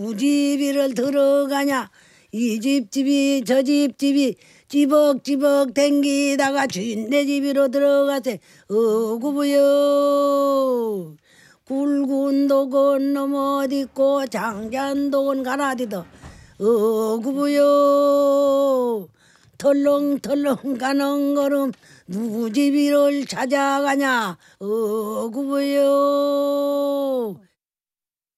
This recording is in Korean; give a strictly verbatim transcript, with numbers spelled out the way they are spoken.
누구 집이를 들어가냐 이 집 집이 저 집 집이 찌벅찌벅 댕기다가 주인네 집으로 들어가세 어구부여 굵은 독은 넘어딨고 장잔독은 가나디더 어구부여 털렁털렁 가는 걸음 누구 집이를 찾아가냐 어구부여